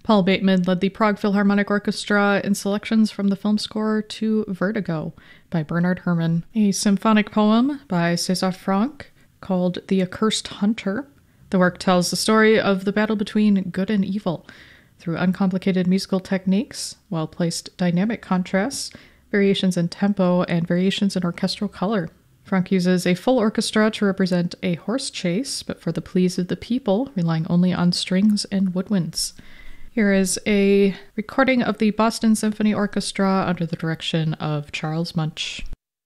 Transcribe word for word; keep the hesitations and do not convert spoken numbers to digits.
Paul Bateman led the Prague Philharmonic Orchestra in selections from the film score to Vertigo by Bernard Herrmann, a symphonic poem by César Franck called The Accursed Hunter. The work tells the story of the battle between good and evil through uncomplicated musical techniques, well-placed dynamic contrasts, variations in tempo, and variations in orchestral color. Franck uses a full orchestra to represent a horse chase, but for the pleas of the people, relying only on strings and woodwinds. Here is a recording of the Boston Symphony Orchestra under the direction of Charles Munch.